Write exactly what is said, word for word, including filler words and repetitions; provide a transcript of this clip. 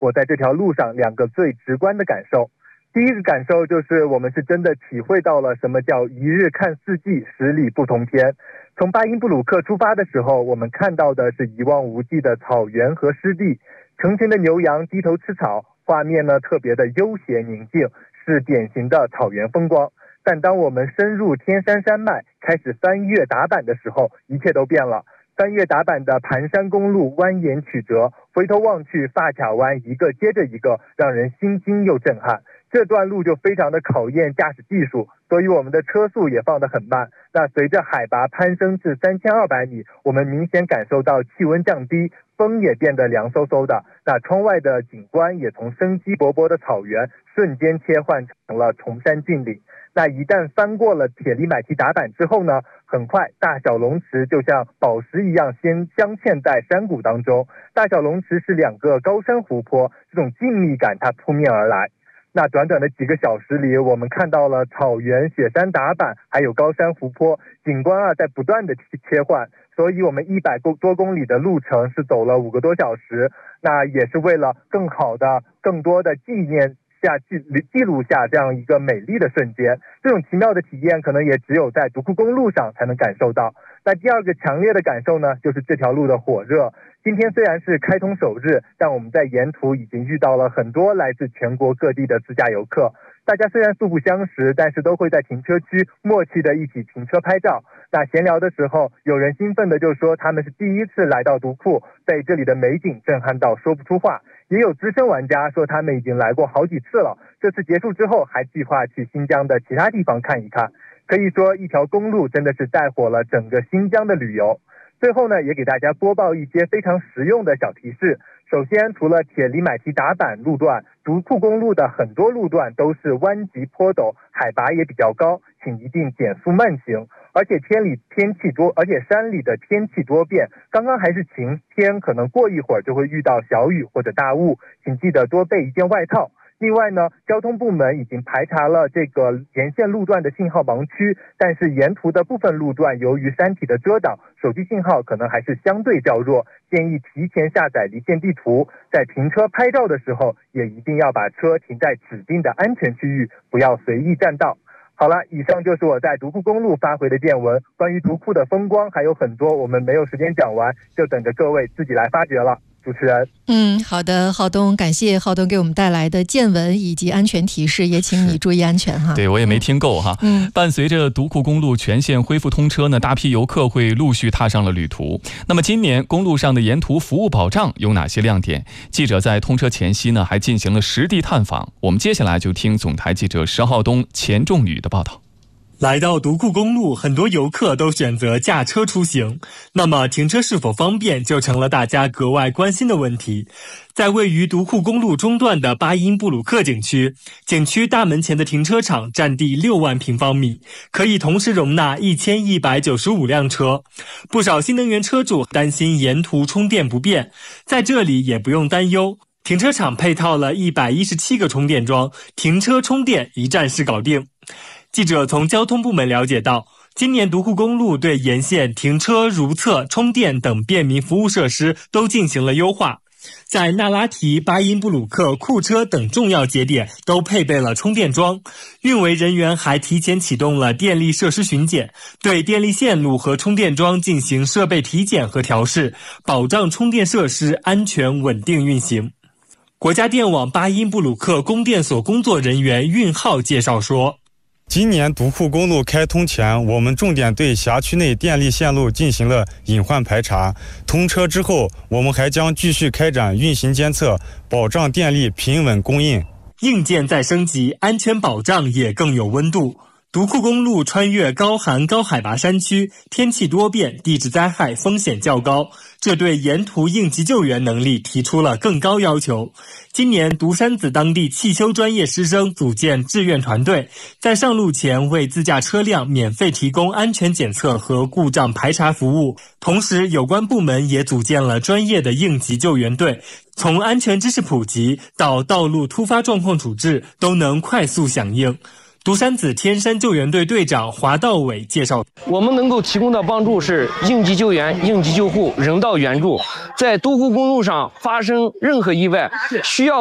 我在这条路上两个最直观的感受。第一个感受就是我们是真的体会到了什么叫一日看四季，十里不同天。从巴音布鲁克出发的时候，我们看到的是一望无际的草原和湿地，成群的牛羊低头吃草，画面呢特别的悠闲宁静，是典型的草原风光。但当我们深入天山山脉，开始翻越达坂的时候，一切都变了。翻越达坂的盘山公路蜿蜒曲折，回头望去，发卡湾一个接着一个，让人心惊又震撼。这段路就非常的考验驾驶技术，所以我们的车速也放得很慢。那随着海拔攀升至三千二百米，我们明显感受到气温降低，风也变得凉飕飕的。那窗外的景观也从生机勃勃的草原瞬间切换成了崇山峻岭。那一旦翻过了铁力买提达坂之后呢，很快大小龙池就像宝石一样先镶嵌在山谷当中。大小龙池是两个高山湖泊，这种静谧感它扑面而来。那短短的几个小时里，我们看到了草原、雪山达坂，还有高山湖泊，景观啊在不断的切换。所以我们一百多公里的路程是走了五个多小时，那也是为了更好的、更多的纪念下记记录下这样一个美丽的瞬间。这种奇妙的体验可能也只有在独库公路上才能感受到。那第二个强烈的感受呢，就是这条路的火热。今天虽然是开通首日，但我们在沿途已经遇到了很多来自全国各地的自驾游客。大家虽然素不相识，但是都会在停车区默契的一起停车拍照。那闲聊的时候，有人兴奋的就说他们是第一次来到独库，被这里的美景震撼到说不出话。也有资深玩家说他们已经来过好几次了，这次结束之后还计划去新疆的其他地方看一看。可以说一条公路真的是带火了整个新疆的旅游。最后呢，也给大家播报一些非常实用的小提示。首先，除了铁力买提达坂路段，独库公路的很多路段都是弯急坡陡，海拔也比较高，请一定减速慢行。而且天里天气多，而且山里的天气多变，刚刚还是晴天，可能过一会儿就会遇到小雨或者大雾，请记得多备一件外套。另外呢，交通部门已经排查了这个沿线路段的信号盲区，但是沿途的部分路段由于山体的遮挡，手机信号可能还是相对较弱，建议提前下载离线地图，在停车拍照的时候也一定要把车停在指定的安全区域，不要随意占道。好了，以上就是我在独库公路发回的见闻，关于独库的风光还有很多，我们没有时间讲完，就等着各位自己来发掘了。主持人， 嗯，好的，浩东，感谢浩东给我们带来的见闻以及安全提示，也请你注意安全哈。 对，我也没听够哈。嗯，伴随着独库公路全线恢复通车呢，大批游客会陆续踏上了旅途。那么今年公路上的沿途服务保障有哪些亮点？记者在通车前夕呢，还进行了实地探访。我们接下来就听总台记者石浩东、钱仲宇的报道。 来到独库公路，很多游客都选择驾车出行，那么停车是否方便就成了大家格外关心的问题。在位于独库公路中段的巴音布鲁克景区，景区大门前的停车场占地六万平方米，可以同时容纳一千一百九十五辆车。不少新能源车主担心沿途充电不便，在这里也不用担忧。停车场配套了一百一十七个充电桩，停车充电一站式搞定。记者从交通部门了解到，今年独库公路对沿线停车、如厕、充电等便民服务设施都进行了优化，在那拉提、巴音布鲁克、库车等重要节点都配备了充电桩。运维人员还提前启动了电力设施巡检，对电力线路和充电桩进行设备体检和调试，保障充电设施安全稳定运行。国家电网巴音布鲁克供电所工作人员运浩介绍说， 今年独库公路开通前，我们重点对辖区内电力线路进行了隐患排查。通车之后，我们还将继续开展运行监测，保障电力平稳供应。 硬件再升级，安全保障也更有温度。独库公路穿越高寒高海拔山区，天气多变，地质灾害风险较高，这对沿途应急救援能力提出了更高要求。今年独山子当地汽修专业师生组建志愿团队，在上路前为自驾车辆免费提供安全检测和故障排查服务。同时，有关部门也组建了专业的应急救援队，从安全知识普及到道路突发状况处置都能快速响应。 独山子天山救援队队长华道伟介绍， 我们能够提供的帮助是应急救援、应急救护、人道援助。在独库公路上发生任何意外，需要